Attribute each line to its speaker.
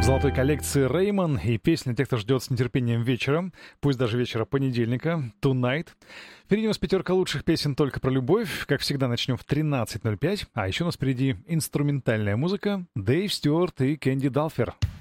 Speaker 1: Золотой коллекции Реймон и песня тех, кто ждет с нетерпением вечера, пусть даже вечера понедельника, Tonight. Впереди у нас пятерка лучших песен только про любовь. Как всегда, начнем в 13:05. А еще у нас впереди инструментальная музыка, Дэйв Стюарт и Кэнди Далфер.